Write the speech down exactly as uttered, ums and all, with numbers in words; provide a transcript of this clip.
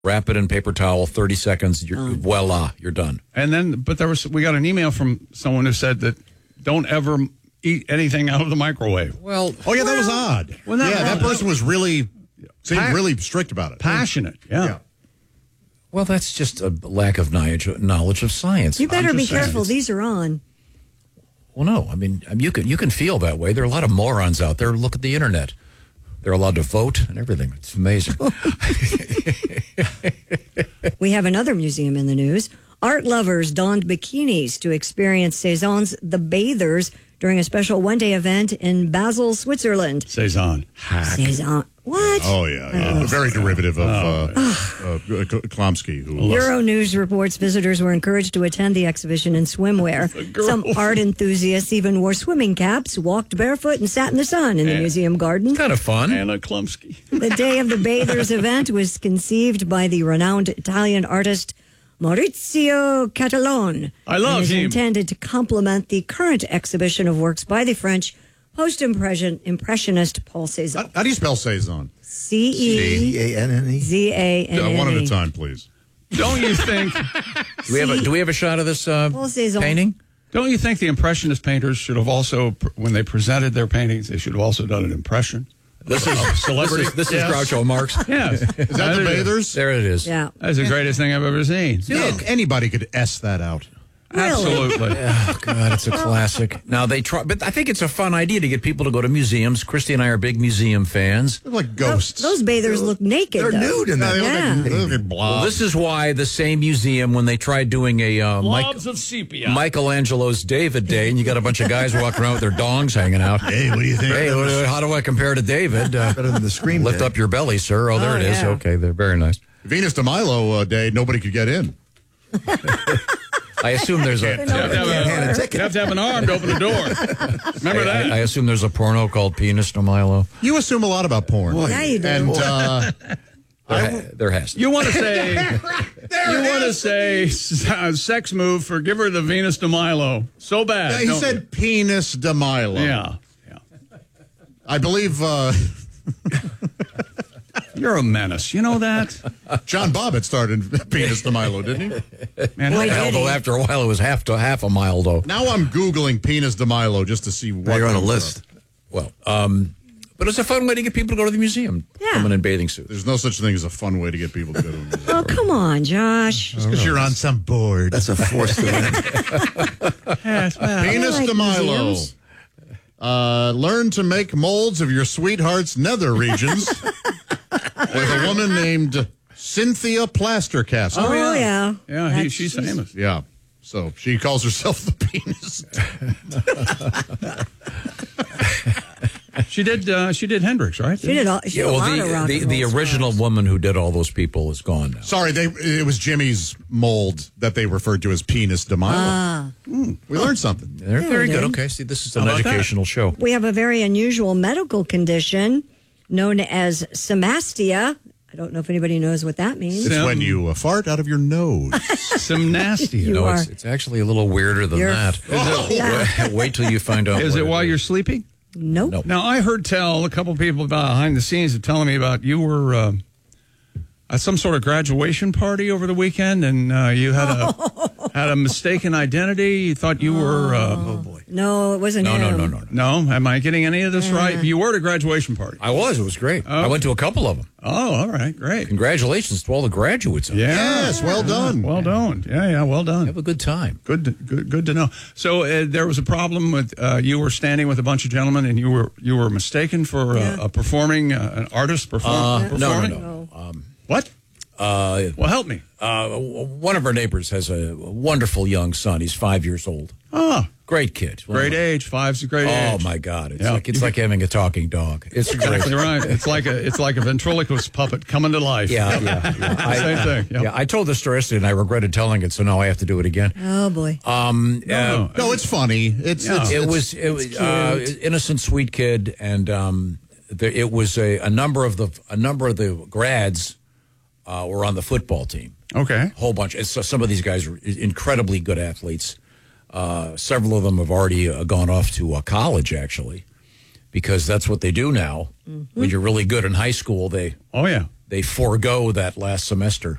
wrap it in paper towel, thirty seconds, you're, oh. voila, you're done. And then, but there was, we got an email from someone who said that don't ever eat anything out of the microwave. Well, oh yeah, that was odd. Well, that yeah, wrong? that person was really, seemed Pa- really strict about it. Passionate, yeah. yeah. Well, that's just a lack of knowledge, knowledge of science. You better be saying. careful. These are on. Well, no, I mean, I mean, you can you can feel that way. There are a lot of morons out there. Look at the internet. They're allowed to vote and everything. It's amazing. We have another museum in the news. Art lovers donned bikinis to experience Cézanne's The Bathers during a special one-day event in Basel, Switzerland. Cézanne. Hack. Cézanne. What? Oh, yeah. yeah. Very derivative of uh, uh, Klomsky. Who Euronews reports visitors were encouraged to attend the exhibition in swimwear. Some art enthusiasts even wore swimming caps, walked barefoot, and sat in the sun in the and, museum garden. Kind of fun. Anna Klumsky. The Day of the Bathers event was conceived by the renowned Italian artist Maurizio Cattalone. I love and is him. Intended to complement the current exhibition of works by the French post-impression impressionist Paul Cézanne. How, how do you spell Cézanne? C E C A N N E Z A N N E. One at a time, please. Don't you think? do we have a Do we have a shot of this uh, Paul Cézanne. painting? Don't you think the Impressionist painters should have also, when they presented their paintings, they should have also done an impression? This is celebrity. This is Yes. Groucho Marx. Yes. Is that the Bathers? There it is. Yeah. That's the greatest thing I've ever seen. Yeah, anybody could S that out. Absolutely. Oh, God, it's a classic. Now, they try, but I think it's a fun idea to get people to go to museums. Christy and I are big museum fans. They're like ghosts. Those, those bathers look naked. They're though. nude in that. They look Yeah. like- they look like blobs. Well, this is why the same museum, when they tried doing a uh, Mike, Blobs of sepia. Michelangelo's David Day, and you got a bunch of guys walking around with their dongs hanging out. Hey, what do you think? Hey, what- how do I compare to David? Uh, Better than the Scream lift Day. up your belly, sir. Oh, there Oh, it is. yeah. Okay, they're very nice. Venus de Milo uh, day, nobody could get in. I assume there's a. You have, to have, Hand a, a ticket. you have to have an arm to open the door. Remember I, that? I assume there's a porno called Penis de Milo. You assume a lot about porn. Yeah, you do. And uh, There, ha- there has to. be. You want to say, you want to say uh, sex move for give her the Venus de Milo so bad. he don't said penis de Milo. you? Yeah. yeah. I believe uh, You're a menace. You know that? John Bobbitt started penis de Milo, didn't he? Man, Boy, how- did Although he. after a while it was half to half a mile though. Now I'm Googling penis de Milo just to see what. You're on a comes list. up. Well, um, but it's a fun way to get people to go to the museum. Yeah. Coming in bathing suits. There's no such thing as a fun way to get people to go to a museum. Oh, come on, Josh. Because you're on some board. That's a forced event. Yes, well, Penis I like de Milo. museums. Uh, learn to make molds of your sweetheart's nether regions with a woman named Cynthia Plastercastle. Oh, yeah. yeah, he, That's- she's famous. Yeah. So she calls herself the penis. She did. Uh, she did Hendrix, right? She did, all, she Yeah, did a well, lot of the rock the, and the roll original stars. woman who did all those people is gone now. Sorry, they it was Jimmy's mold that they referred to as penis de Milo. Ah. Mm, we learned something. They're Yeah, very we good. did. Okay, see, this is How an about that? educational show. We have a very unusual medical condition known as symastia. I don't know if anybody knows what that means. It's Yeah. when you uh, fart out of your nose. Some nasty. You No, are- it's, it's actually a little weirder than You're- that. Yeah. Wait, wait till you find out. Is what it while is. you're sleeping? Nope. Nope. Now, I heard tell a couple people about behind the scenes of telling me about you were uh, at some sort of graduation party over the weekend, and uh, you had a had a mistaken identity. You thought you were. Uh, Oh, boy. No, it wasn't No, him. no, no, no, no. no, am I getting any of this right? You were at a graduation party. I was. It was great. I went to a couple of them. Oh, all right, great. Congratulations to all the graduates. out there. Yeah. Yes, well done. Well done. Yeah, yeah, well done. Have a good time. Good, to, good, good to know. So uh, there was a problem with uh, you were standing with a bunch of gentlemen, and you were you were mistaken for Yeah. a, a performing uh, an artist perform, Uh, no, no, performing. no. Um, What? uh, Well, help me. uh, one of our neighbors has a wonderful young son. He's five years old. Oh, Great kid. great age. Five's a great Oh age. my God! It's Yeah. like it's like having a talking dog. It's great. Exactly right. It's like a it's like a ventriloquist puppet coming to life. Yeah, yeah. yeah. I, Same thing. Yep. yeah, I told this story yesterday, and I regretted telling it, so now I have to do it again. Oh, boy. Um, No, uh, no. No, it's funny. It's, Yeah. it's it it's- was it was uh, innocent, sweet kid, and um, there, it was a, a number of the a number of the grads uh, were on the football team. Okay. A whole bunch. It's, uh, some of these guys are incredibly good athletes. Uh, several of them have already uh, gone off to uh, college, actually, because that's what they do now. When you're really good in high school, they Oh yeah. they forego that last semester.